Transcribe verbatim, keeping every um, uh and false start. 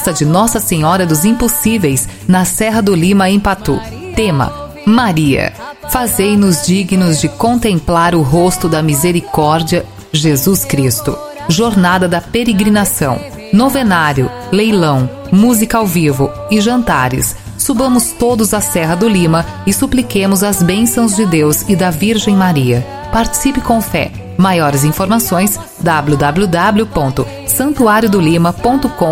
festa de Nossa Senhora dos Impossíveis, na Serra do Lima, em Patu. Tema: Maria. Fazei-nos dignos de contemplar o rosto da misericórdia, Jesus Cristo. Jornada da peregrinação, novenário, leilão, música ao vivo e jantares. Subamos todos à Serra do Lima e supliquemos as bênçãos de Deus e da Virgem Maria. Participe com fé. Maiores informações: w w w ponto santuário do lima ponto com